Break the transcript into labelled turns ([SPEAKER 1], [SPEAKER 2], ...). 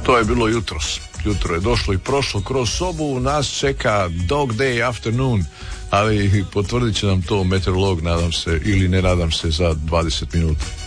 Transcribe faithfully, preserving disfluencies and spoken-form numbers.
[SPEAKER 1] To je bilo jutros. Jutro je došlo i prošlo kroz sobu, nas čeka dog day afternoon, ali potvrdit će nam to meteorolog, nadam se, ili ne nadam se, za dvadeset minuta.